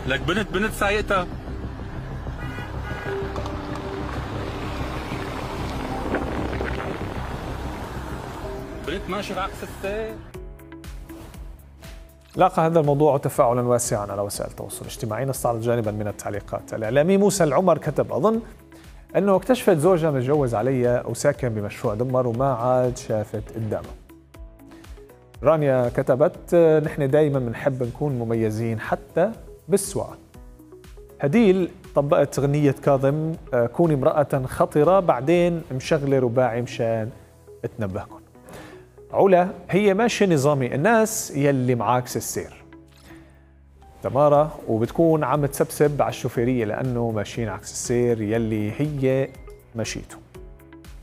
لك بنت سايقتها. بنت ماشي بعكس السير. لاقى هذا الموضوع تفاعلا واسعا على وسائل التواصل الاجتماعي. نستعرض جانبا من التعليقات. الإعلامي موسى العمر كتب: أظن أنه اكتشفت زوجها متجوز عليها وساكن بمشروع دمر وما عاد شافت قدامه. رانيا كتبت: نحن دائما بنحب نكون مميزين حتى بالسواقة. هديل طبقت أغنية كاظم: كوني امرأة خطرة بعدين مشغلة رباعي مشان اتنبهكم. علا: هي ماشي نظامي، الناس يلي معاكس السير. تمارا: وبتكون عم تسبسب على الشوفيرية لأنه ماشيين عكس السير يلي هي مشيته.